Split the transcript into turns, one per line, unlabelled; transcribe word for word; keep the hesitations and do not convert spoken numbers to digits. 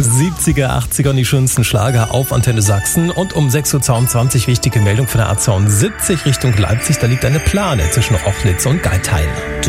siebziger, achtziger und die schönsten Schlager auf Antenne Sachsen. Und um sechs Uhr zweiundzwanzig wichtige Meldung von der A zweiundsiebzig Richtung Leipzig. Da liegt eine Plane zwischen Rochlitz und Geithain.